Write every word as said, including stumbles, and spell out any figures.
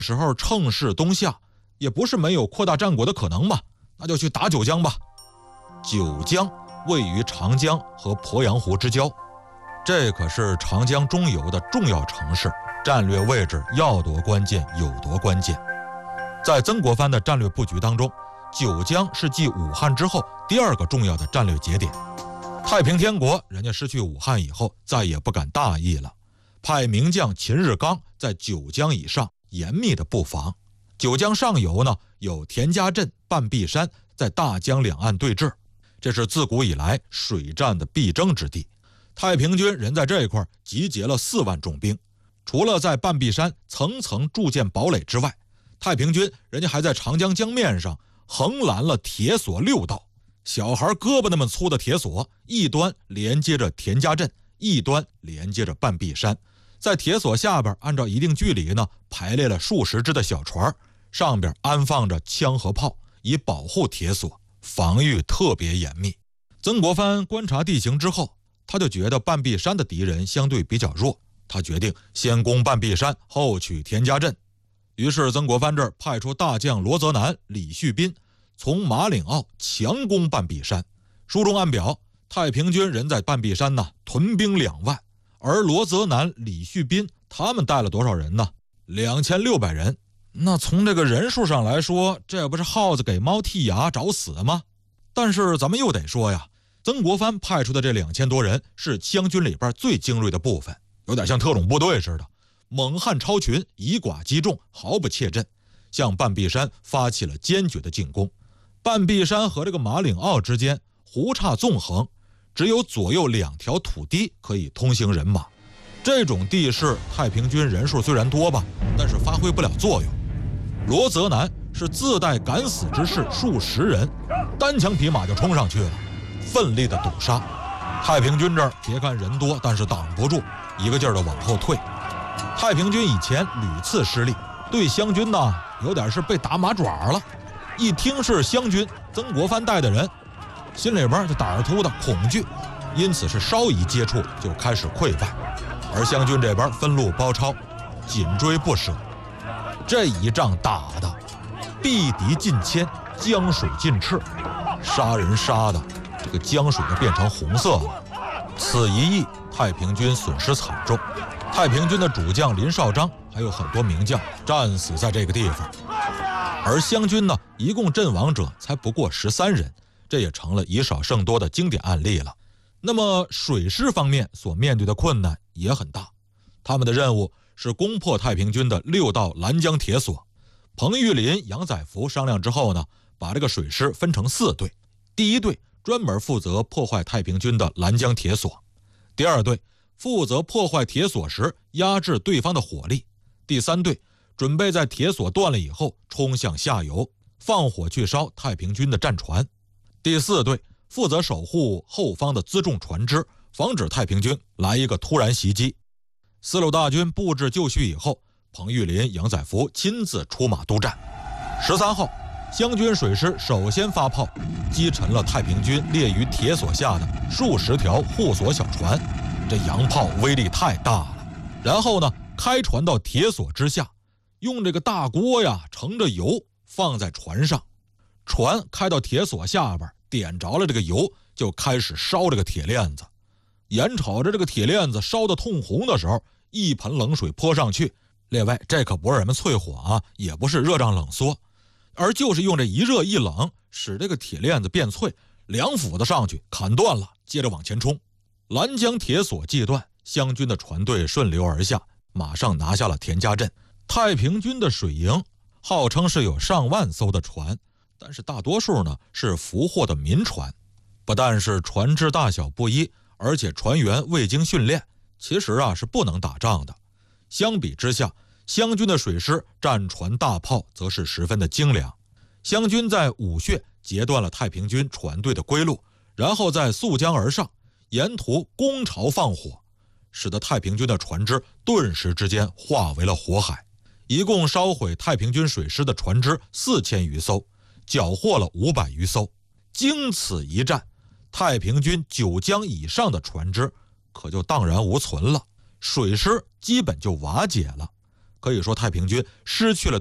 时候乘势东下，也不是没有扩大战果的可能嘛，那就去打九江吧。九江位于长江和鄱阳湖之交，这可是长江中游的重要城市，战略位置要多关键有多关键。在曾国藩的战略布局当中，九江是继武汉之后第二个重要的战略节点。太平天国人家失去武汉以后，再也不敢大意了，派名将秦日纲在九江以上严密的布防。九江上游呢，有田家镇、半壁山在大江两岸对峙，这是自古以来水战的必争之地。太平军人在这一块集结了四万重兵，除了在半壁山层层筑建堡垒之外，太平军人家还在长江江面上横拦了铁索六道，小孩胳膊那么粗的铁索，一端连接着田家镇，一端连接着半壁山。在铁索下边按照一定距离呢，排列了数十只的小船，上边安放着枪和炮，以保护铁索，防御特别严密。曾国藩观察地形之后，他就觉得半壁山的敌人相对比较弱，他决定先攻半壁山，后取田家镇。于是曾国藩这儿派出大将罗泽南、李旭斌从马岭坳强攻半壁山。书中暗表，太平军人在半壁山呢屯兵两万，而罗泽南、李旭斌他们带了多少人呢？两千六百人。那从这个人数上来说，这不是耗子给猫剔牙找死吗？但是咱们又得说呀，曾国藩派出的这两千多人是湘军里边最精锐的部分，有点像特种部队似的，猛悍超群，以寡击众，毫不怯阵，向半壁山发起了坚决的进攻。半壁山和这个马岭坳之间湖岔纵横，只有左右两条土堤可以通行人马。这种地势，太平军人数虽然多吧，但是发挥不了作用。罗泽南是自带敢死之士数十人，单枪匹马就冲上去了，奋力的堵杀。太平军这儿别看人多，但是挡不住，一个劲儿的往后退。太平军以前屡次失利，对湘军呢有点是被打马爪了。一听是湘军曾国藩带的人，心里边就胆儿突的恐惧，因此是稍一接触就开始溃败。而湘军这边分路包抄，紧追不舍。这一仗打的避敌近千，江水尽赤，杀人杀的这个江水就变成红色了。此一役，太平军损失惨重，太平军的主将林绍章还有很多名将战死在这个地方。而湘军呢，一共阵亡者才不过十三人，这也成了以少胜多的经典案例了。那么水师方面所面对的困难也很大，他们的任务是攻破太平军的六道拦江铁索。彭玉麟、杨载福商量之后呢，把这个水师分成四队。第一队专门负责破坏太平军的拦江铁索，第二队负责破坏铁索时压制对方的火力，第三队准备在铁索断了以后冲向下游，放火去烧太平军的战船，第四队负责守护后方的辎重船只，防止太平军来一个突然袭击。四路大军布置就绪以后，彭玉麟、杨载福亲自出马督战。十三号，湘军水师首先发炮，击沉了太平军列于铁索下的数十条护索小船，这洋炮威力太大了。然后呢，开船到铁索之下，用这个大锅呀盛着油放在船上，船开到铁索下边，点着了这个油，就开始烧这个铁链子。眼瞅着这个铁链子烧得通红的时候，一盆冷水泼上去。列位，这可不是什么淬火啊，也不是热胀冷缩，而就是用这一热一冷，使这个铁链子变脆，两斧子上去砍断了，接着往前冲。拦江铁索既断，湘军的船队顺流而下，马上拿下了田家镇。太平军的水营号称是有上万艘的船，但是大多数呢是俘获的民船，不但是船只大小不一，而且船员未经训练，其实啊是不能打仗的。相比之下，湘军的水师战船大炮则是十分的精良。湘军在武穴截断了太平军船队的归路，然后再溯江而上，沿途攻巢放火，使得太平军的船只顿时之间化为了火海，一共烧毁太平军水师的船只四千余艘，缴获了五百余艘。经此一战，太平军九江以上的船只可就荡然无存了，水师基本就瓦解了。 可以说太平军失去了